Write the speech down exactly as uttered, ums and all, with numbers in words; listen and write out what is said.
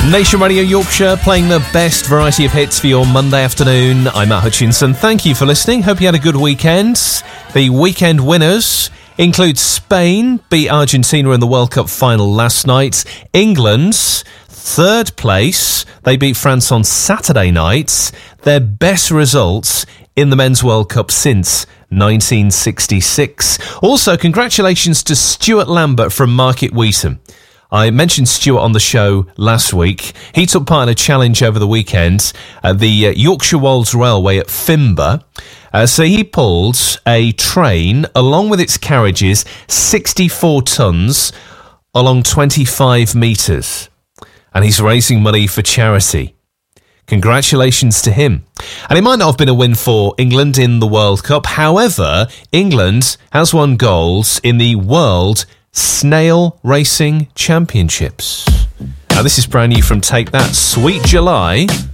Nation Radio Yorkshire, playing the best variety of hits for your Monday afternoon. I'm Matt Hutchinson. Thank you for listening. Hope you had a good weekend. The weekend winners include Spain, beat Argentina in the World Cup final last night. England's third place, they beat France on Saturday night. Their best results in the Men's World Cup since nineteen sixty-six. Also, congratulations to Stuart Lambert from Market Wheaton. I mentioned Stuart on the show last week. He took part in a challenge over the weekend at the uh, Yorkshire Wolds Railway at Fimber. Uh, so he pulled a train along with its carriages, sixty-four tonnes, along twenty-five metres. And he's raising money for charity. Congratulations to him. And it might not have been a win for England in the World Cup. However, England has won gold in the World Snail Racing Championships. Now, this is brand new from Take That, Sweet July.